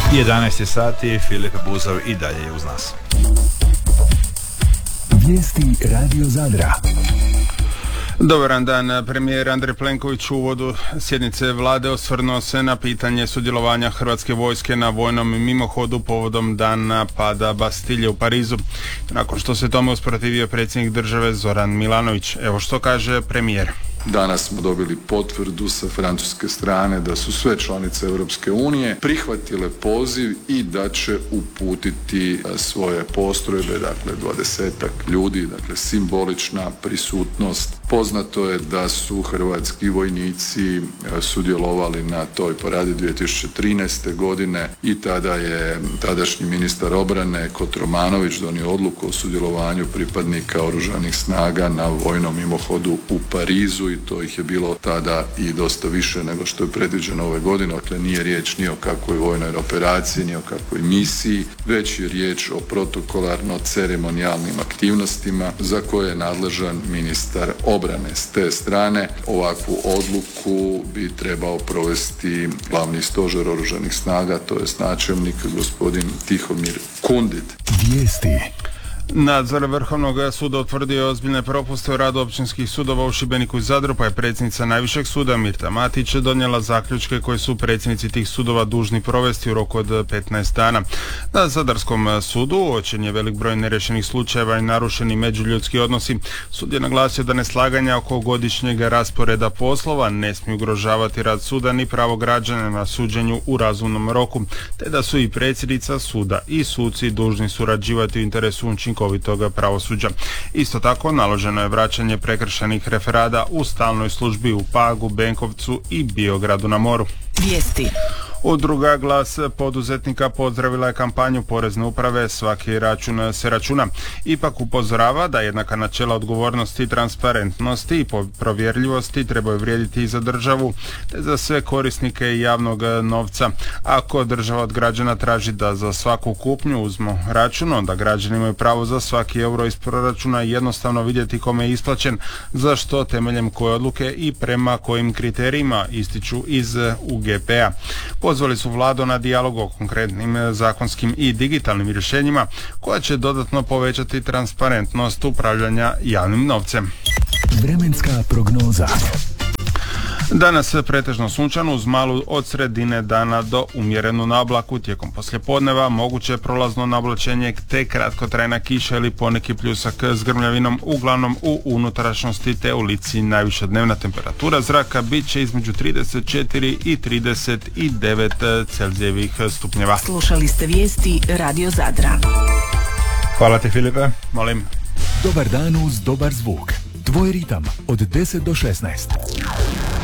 11 sati, Filip Buzov i dalje je uz nas. Vijesti Radio Zadra. Dobar dan. Premijer Andrej Plenković u uvodu sjednice vlade osvrnuo se na pitanje sudjelovanja Hrvatske vojske na vojnom mimohodu povodom dana pada Bastilje u Parizu. Nakon što se tome usprotivio predsjednik države Zoran Milanović. Evo što kaže premijer. Danas smo dobili potvrdu sa francuske strane da su sve članice Europske unije prihvatile poziv i da će uputiti svoje postrojbe, dakle 20-ak ljudi, dakle simbolična prisutnost. Poznato je da su hrvatski vojnici sudjelovali na toj paradi 2013. godine i tada je tadašnji ministar obrane Kotromanović donio odluku o sudjelovanju pripadnika oružanih snaga na vojnom mimohodu u Parizu i to ih je bilo tada i dosta više nego što je predviđeno ove godine. Dakle, nije riječ ni o kakvoj vojnoj operaciji, ni o kakvoj misiji, već je riječ o protokolarno-ceremonijalnim aktivnostima za koje je nadležan ministar obrane. S te strane ovakvu odluku bi trebao provesti glavni stožer oružanih snaga, to je načelnik gospodin Tihomir Kundit. Vijesti. Nadzor Vrhovnog suda utvrdio ozbiljne propuste u radu općinskih sudova u Šibeniku i Zadru, pa je predsjednica Najvišeg suda Mirta Matić donijela zaključke koje su predsjednici tih sudova dužni provesti u roku od 15 dana. Na Zadarskom sudu uočen je velik broj nerešenih slučajeva i narušeni međuljudski odnosi. Sud je naglasio da neslaganja oko godišnjeg rasporeda poslova ne smiju ugrožavati rad suda ni pravo građana na suđenju u razumnom roku, te da su i predsjednica suda i suci dužni surađivati u interesu učinkovitog pravosuđa. Isto tako naloženo je vraćanje prekršajnih referada u stalnoj službi u Pagu, Benkovcu i Biogradu na moru. Vijesti. Udruga Glas poduzetnika pozdravila je kampanju Porezne uprave Svaki račun se računa. Ipak upozorava da jednaka načela odgovornosti, transparentnosti i provjerljivosti trebaju vrijediti i za državu te za sve korisnike javnog novca. Ako država od građana traži da za svaku kupnju uzmu račun, onda građani imaju pravo za svaki euro iz proračuna jednostavno vidjeti kome je isplaćen, za što temeljem koje odluke i prema kojim kriterijima, ističu iz UGP-a. Pozvali su vladu na dijalog o konkretnim zakonskim i digitalnim rješenjima koja će dodatno povećati transparentnost upravljanja javnim novcem. Vremenska prognoza. Danas pretežno sunčano uz malu od sredine dana do umjerenu nablaku. Tijekom poslijepodneva moguće prolazno nablačenje te kratkotrajna kiša ili poneki pljusak s grmljavinom, uglavnom u unutrašnjosti te u Lici. Najviša dnevna temperatura zraka bit će između 34 i 39 Celzijevih stupnjeva. Slušali ste vijesti Radio Zadra. Hvala ti, Filipe. Molim. Dobar dan uz dobar zvuk. Tvoj ritam od 10 do 16.